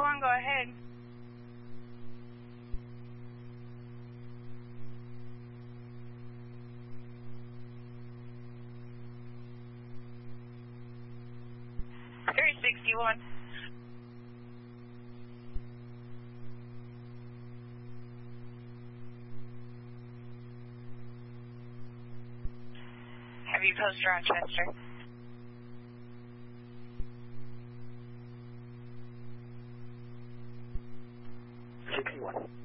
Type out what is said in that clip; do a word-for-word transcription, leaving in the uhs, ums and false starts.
one, go ahead. three sixty-one. Have you post Rochester? sixty-one.